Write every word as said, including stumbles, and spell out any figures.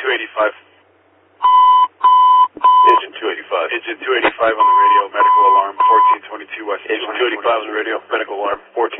two eighty-five. Engine two eighty-five. Engine two eighty-five on the radio, medical alarm, fourteen twenty-two West. Engine two eighty-five on the radio, medical alarm, fourteen